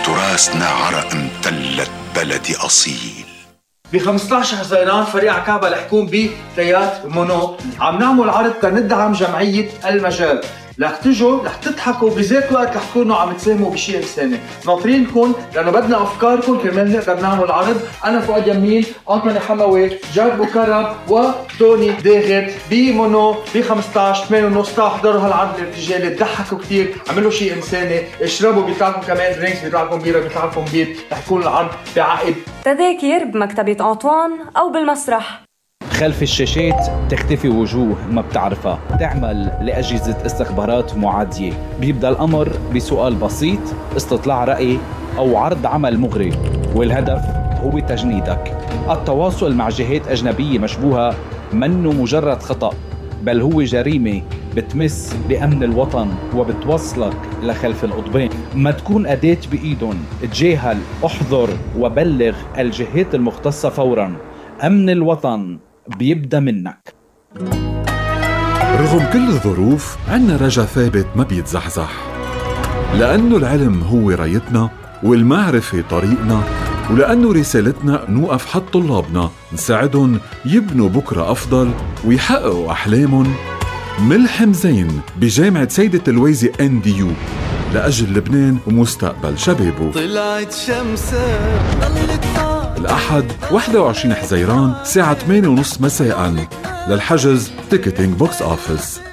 تراثنا عرق امتلت بلدي أصيل. ب 15 حزيران فريق عكابة الحكوم بتيات مونو عم نعمل عرض تندعم جمعية المجال. رح تجوا رح تضحكوا بذات الوقت رح تكونوا عم تساهموا بشيء انساني. ناطرينكم لانه بدنا افكاركم كرمال نقدر نعمل عرض. انا فؤاد يمين، انطوني حموي، جاد بوكرم وتوني داغر بمونو ب 15 8:30. احضروا هالعرض الارتجالي، تضحكوا كثير، عملوا شيء انساني، اشربوا بيطلع لكم كمان درينكس، بيطلع لكم بيره، بيطلع لكم بيت. رح يكون العرض بعقد. تذاكر بمكتبة أنطوان أو بالمسرح. خلف الشاشات تختفي وجوه ما بتعرفها، تعمل لأجهزة استخبارات معادية. بيبدأ الأمر بسؤال بسيط، استطلاع رأي أو عرض عمل مغري، والهدف هو تجنيدك. التواصل مع جهات أجنبية مشبوهة منه مجرد خطأ، بل هو جريمة بتمس بأمن الوطن وبتوصلك لخلف القضبان. ما تكون أداة بإيدن، تجاهل، احذر وبلغ الجهات المختصة فوراً. أمن الوطن بيبدأ منك. رغم كل الظروف عنا رجا ثابت ما بيتزحزح، لأنه العلم هو رايتنا والمعرفة طريقنا، ولأنه رسالتنا نوقف حد طلابنا نساعدهم يبنوا بكرة أفضل ويحققوا أحلامهم. ملحم زين بجامعة سيدة الويزي NDU لأجل لبنان ومستقبل شبابه. طلعت شمسة الأحد 21 حزيران الساعة 8:30 مساءً. للحجز تيكتينج بوكس أوفيس.